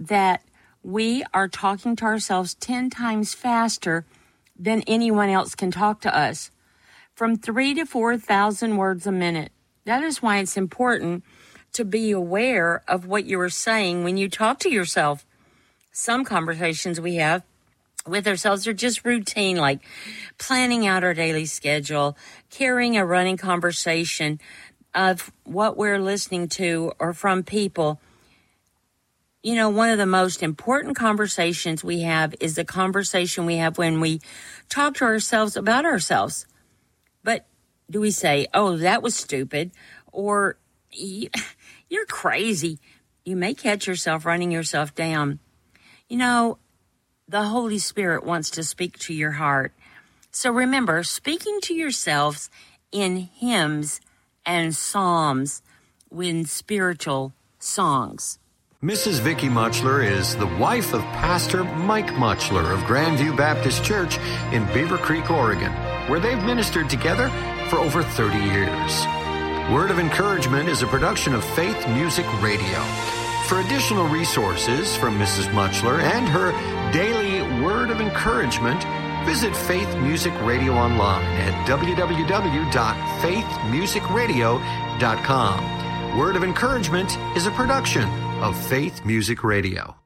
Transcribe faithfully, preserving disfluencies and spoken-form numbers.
that we are talking to ourselves ten times faster than anyone else can talk to us, from three to four thousand words a minute. That is why it's important to be aware of what you are saying when you talk to yourself. Some conversations we have with ourselves are just routine, like planning out our daily schedule, carrying a running conversation of what we're listening to or from people. You know, one of the most important conversations we have is the conversation we have when we talk to ourselves about ourselves. But do we say, oh, that was stupid, or you're crazy? You may catch yourself running yourself down. You know, the Holy Spirit wants to speak to your heart. So remember, speaking to yourselves in hymns and psalms, in spiritual songs. Missus Vicki Muchler is the wife of Pastor Mike Muchler of Grandview Baptist Church in Beaver Creek, Oregon, where they've ministered together for over thirty years. Word of Encouragement is a production of Faith Music Radio. For additional resources from Missus Muchler and her daily Word of Encouragement, visit Faith Music Radio online at w w w dot faith music radio dot com. Word of Encouragement is a production of Faith Music Radio.